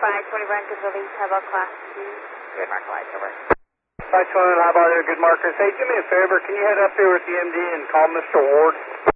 520 Veronica Release, have a class 2. Good marker lights, over. 520, how about there, good markers. Hey, do me a favor, can you head up here with the MD and call Mr. Ward?